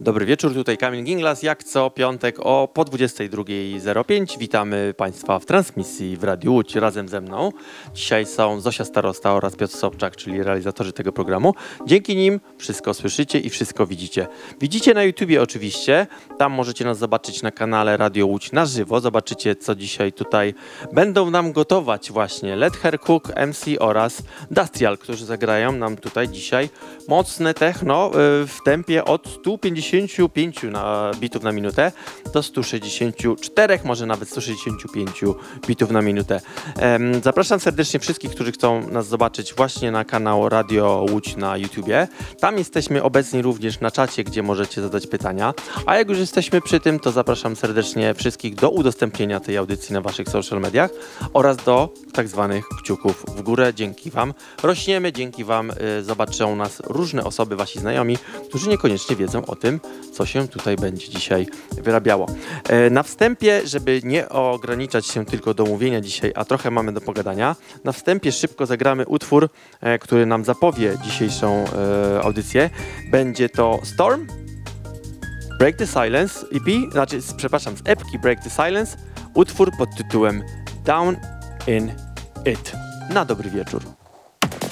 Dobry wieczór, tutaj Kamil Ginglas, jak co piątek o po 22:05. Witamy Państwa w transmisji w Radiu Łódź razem ze mną. Dzisiaj są Zosia Starosta oraz Piotr Sobczak, czyli realizatorzy tego programu. Dzięki nim wszystko słyszycie i wszystko widzicie. Widzicie na YouTubie oczywiście, tam możecie nas zobaczyć na kanale Radio Łódź na żywo. Zobaczycie, co dzisiaj tutaj będą nam gotować właśnie Let Her Cook, MC oraz Dastial, którzy zagrają nam tutaj dzisiaj mocne techno w tempie od 155 bitów na minutę do 164, może nawet 165 bitów na minutę. Zapraszam serdecznie wszystkich, którzy chcą nas zobaczyć właśnie na kanał Radio Łódź na YouTubie. Tam jesteśmy obecni również na czacie, gdzie możecie zadać pytania. A jak już jesteśmy przy tym, to zapraszam serdecznie wszystkich do udostępnienia tej audycji na waszych social mediach oraz do tak zwanych kciuków w górę. Dzięki wam rośniemy, dzięki wam zobaczą nas różne osoby, wasi znajomi, którzy niekoniecznie wiedzą o tym, co się tutaj będzie dzisiaj wyrabiało. Na wstępie, żeby nie ograniczać się tylko do mówienia dzisiaj, a trochę mamy do pogadania, na wstępie szybko zagramy utwór, który nam zapowie dzisiejszą audycję. Będzie to Storm, Break the Silence z epki Break the Silence, utwór pod tytułem Down in It. Na dobry wieczór.